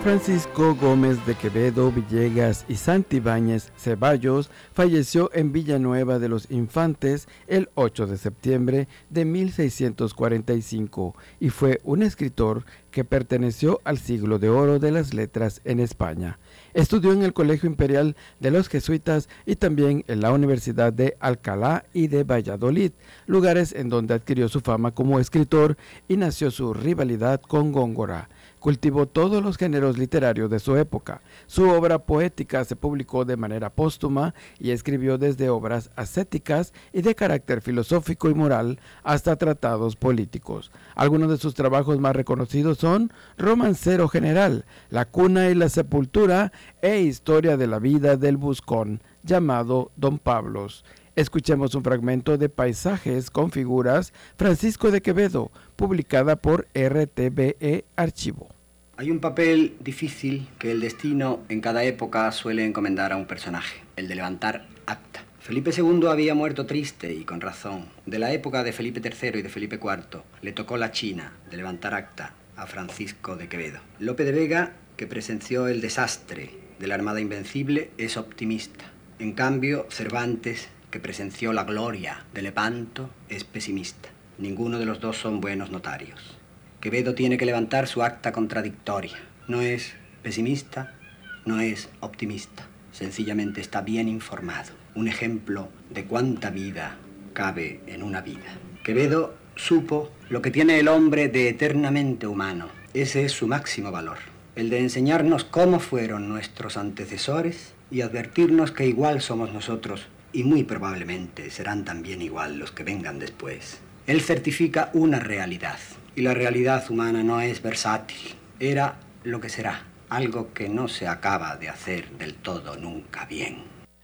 Francisco Gómez de Quevedo, Villegas y Santibáñez Ceballos falleció en Villanueva de los Infantes el 8 de septiembre de 1645 y fue un escritor que perteneció al siglo de oro de las letras en España. Estudió en el Colegio Imperial de los Jesuitas y también en la Universidad de Alcalá y de Valladolid, lugares en donde adquirió su fama como escritor y nació su rivalidad con Góngora. Cultivó todos los géneros literarios de su época. Su obra poética se publicó de manera póstuma y escribió desde obras ascéticas y de carácter filosófico y moral hasta tratados políticos. Algunos de sus trabajos más reconocidos son Romancero General, La cuna y la sepultura e Historia de la vida del buscón, llamado Don Pablos. Escuchemos un fragmento de Paisajes con figuras, Francisco de Quevedo, publicada por RTVE Archivo. Hay un papel difícil que el destino en cada época suele encomendar a un personaje, el de levantar acta. Felipe II había muerto triste y con razón. De la época de Felipe III y de Felipe IV le tocó la china de levantar acta a Francisco de Quevedo. Lope de Vega, que presenció el desastre de la Armada Invencible, es optimista. En cambio, Cervantes, que presenció la gloria de Lepanto, es pesimista. Ninguno de los dos son buenos notarios. Quevedo tiene que levantar su acta contradictoria. No es pesimista, no es optimista. Sencillamente está bien informado. Un ejemplo de cuánta vida cabe en una vida. Quevedo supo lo que tiene el hombre de eternamente humano. Ese es su máximo valor. El de enseñarnos cómo fueron nuestros antecesores y advertirnos que igual somos nosotros y muy probablemente serán también igual los que vengan después. Él certifica una realidad. Y la realidad humana no es versátil. Era lo que será, algo que no se acaba de hacer del todo nunca bien.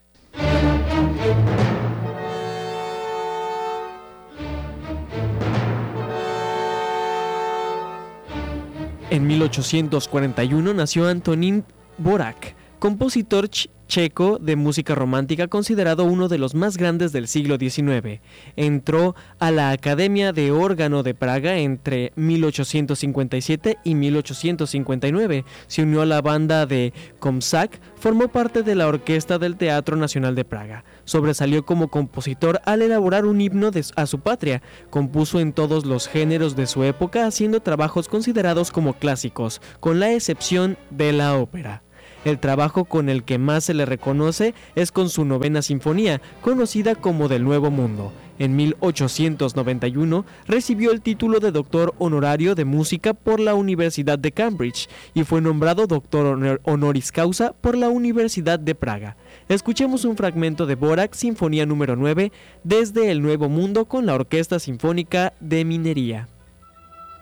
En 1841 nació Antonín Dvořák, compositor checo de música romántica considerado uno de los más grandes del siglo XIX. Entró a la Academia de Órgano de Praga entre 1857 y 1859. Se unió a la banda de Komsak, formó parte de la orquesta del Teatro Nacional de Praga. Sobresalió como compositor al elaborar un himno a su patria. Compuso en todos los géneros de su época, haciendo trabajos considerados como clásicos, con la excepción de la ópera. El trabajo con el que más se le reconoce es con su novena sinfonía, conocida como del Nuevo Mundo. En 1891 recibió el título de doctor honorario de música por la Universidad de Cambridge y fue nombrado doctor honoris causa por la Universidad de Praga. Escuchemos un fragmento de Dvořák, Sinfonía número 9, desde el Nuevo Mundo con la Orquesta Sinfónica de Minería.